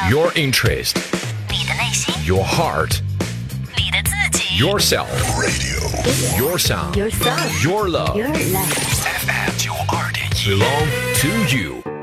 Your interest. 你的内心。 Your heart. 你的自己。 Yourself. Radio. Your sound. Yourself. Your love. Your love. FM 92.1 Belong to you.